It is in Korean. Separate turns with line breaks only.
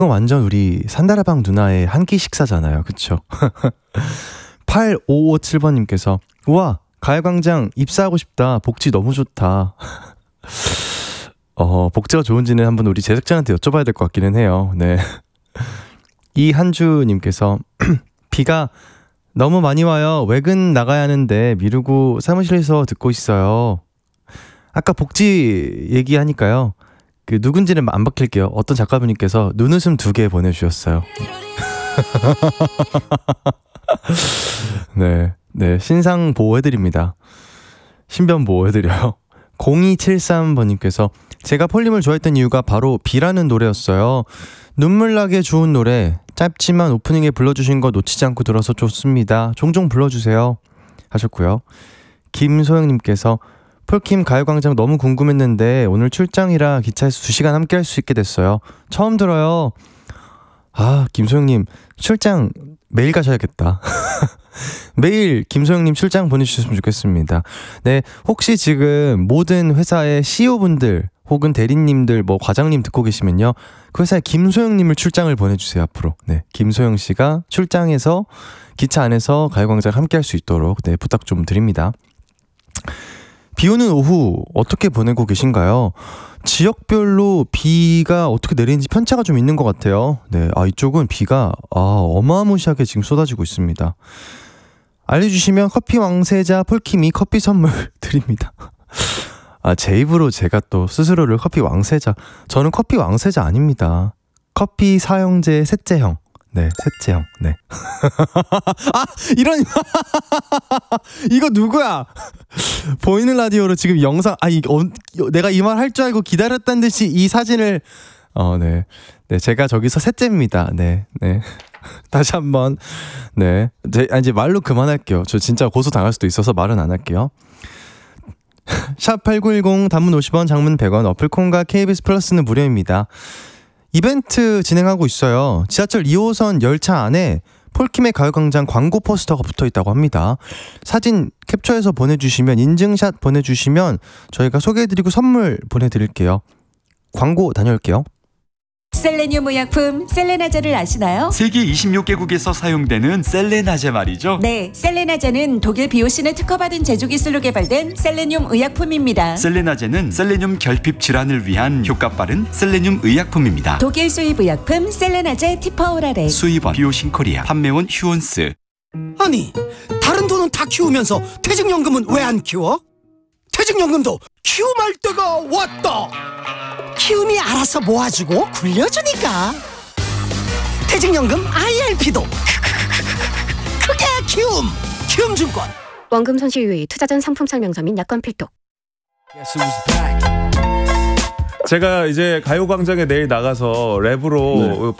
이거 완전 우리 산다라방 누나의 한 끼 식사잖아요. 그쵸? 8557번님께서 우와 가요광장 입사하고 싶다. 복지 너무 좋다. 복지가 좋은지는 한번 우리 제작자한테 여쭤봐야 될 것 같기는 해요. 네. 이한주님께서 비가 너무 많이 와요. 외근 나가야 하는데 미루고 사무실에서 듣고 있어요. 아까 복지 얘기하니까요. 그 누군지는 안 밝힐게요. 어떤 작가분님께서 눈웃음 2개 보내주셨어요. 네, 네, 신상 보호해드립니다. 신변 보호해드려요. 0273번님께서 제가 폴림을 좋아했던 이유가 바로 비라는 노래였어요. 눈물나게 좋은 노래 짧지만 오프닝에 불러주신 거 놓치지 않고 들어서 좋습니다. 종종 불러주세요 하셨고요. 김소영님께서 폴킴 가요광장 너무 궁금했는데 오늘 출장이라 기차에서 2시간 함께 할 수 있게 됐어요. 처음 들어요. 아, 김소영님 출장 매일 가셔야겠다. 매일 김소영님 출장 보내주셨으면 좋겠습니다. 네, 혹시 지금 모든 회사의 CEO분들 혹은 대리님들 뭐 과장님 듣고 계시면요, 그 회사에 김소영님을 출장을 보내주세요. 앞으로. 네, 김소영씨가 출장에서 기차 안에서 가요광장 함께 할 수 있도록 네, 부탁 좀 드립니다. 비오는 오후 어떻게 보내고 계신가요? 지역별로 비가 어떻게 내리는지 편차가 좀 있는 것 같아요. 네, 이쪽은 비가 어마무시하게 지금 쏟아지고 있습니다. 알려주시면 커피 왕세자 폴킴이 커피 선물 드립니다. 제 입으로 제가 또 스스로를 커피 왕세자. 저는 커피 왕세자 아닙니다. 커피 사형제 셋째형. 네, 셋째형. 네. 이런 이거 누구야? 보이는 라디오로 지금 영상 내가 이 말 할 줄 알고 기다렸다는 듯이 이 사진을 네. 네, 제가 저기서 셋째입니다. 네. 네. 다시 한번 네. 이제 말로 그만할게요. 저 진짜 고소 당할 수도 있어서 말은 안 할게요. 샵8910 단문 50원 장문 100원 어플콘과 KBS 플러스는 무료입니다. 이벤트 진행하고 있어요. 지하철 2호선 열차 안에 폴킴의 가요광장 광고 포스터가 붙어있다고 합니다. 사진 캡처해서 보내주시면, 인증샷 보내주시면 저희가 소개해드리고 선물 보내드릴게요. 광고 다녀올게요.
셀레늄 의약품 셀레나제를 아시나요?
세계 26개국에서 사용되는 셀레나제 말이죠.
네, 셀레나제는 독일 비오신을 특허받은 제조기술로 개발된 셀레늄 의약품입니다.
셀레나제는 셀레늄 결핍 질환을 위한 효과 빠른 셀레늄 의약품입니다.
독일 수입 의약품 셀레나제 티퍼오라레.
수입원 비오신 코리아, 판매원 휴온스.
아니, 다른 돈은 다 키우면서 퇴직연금은 왜 안 키워? 퇴직연금도 키움할 때가 왔다. 키움이 알아서 모아주고 굴려주니까. 퇴직연금 IRP도 크게 키움. 키움증권.
원금 손실 유의, 투자 전 상품 설명서 및 약관 필독.
제가 이제 가요광장에 내일 나가서 랩으로